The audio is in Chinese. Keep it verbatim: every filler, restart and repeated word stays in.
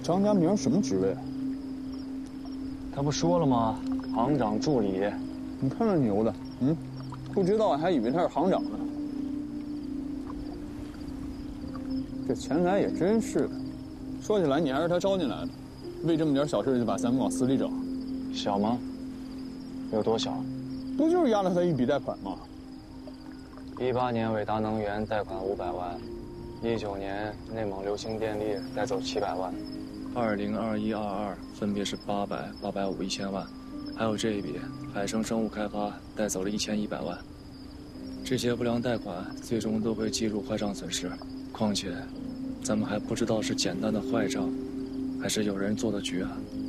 张家明什么职位？ 他不说了吗？行长助理。 你看那牛的，嗯，不知道还以为他是行长呢。这钱财也真是的，说起来你还是他招进来的，为这么点小事就把咱们往死里整。 小吗？有多小？ 不就是压了他一笔贷款吗？ 一八年伟达能源贷款五百万，一九年内蒙流星电力带走七百万，二零二一二二分别是八百、八百五、一千万，还有这一笔海生生物开发带走了一千一百万。这些不良贷款最终都会计入坏账损失。况且，咱们还不知道是简单的坏账，还是有人做的局啊。